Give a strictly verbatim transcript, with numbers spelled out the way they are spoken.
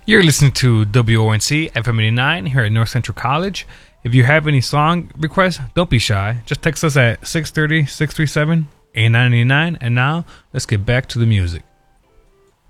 You're listening to W O N C F M eighty-nine here at North Central College. If you have any song requests, don't be shy. Just text us at six three zero, six three seven, eight nine eight nine. And now, let's get back to the music.